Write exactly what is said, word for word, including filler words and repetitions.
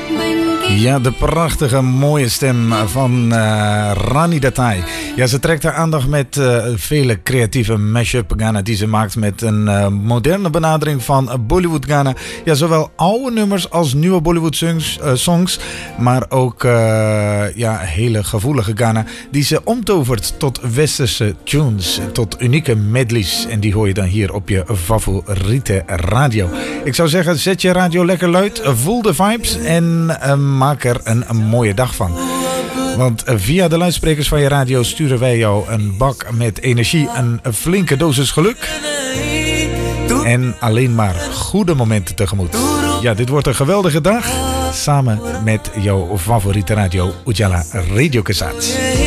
Ja, de prachtige mooie stem van uh, Rani Datai. Ja, ze trekt haar aandacht met uh, vele creatieve mashup Ghana die ze maakt met een uh, moderne benadering van uh, Bollywood Ghana. Ja, zowel oude nummers als nieuwe Bollywood songs, uh, songs maar ook uh, ja, hele gevoelige Ghana die ze omtovert tot westerse tunes, tot unieke medleys. En die hoor je dan hier op je favoriete radio. Ik zou zeggen, zet je radio lekker luid, voel de vibes en uh, maak er een, een mooie dag van. Want via de luidsprekers van je radio sturen wij jou een bak met energie, een flinke dosis geluk en alleen maar goede momenten tegemoet. Ja, dit wordt een geweldige dag samen met jouw favoriete radio Ujala Radio Kesat.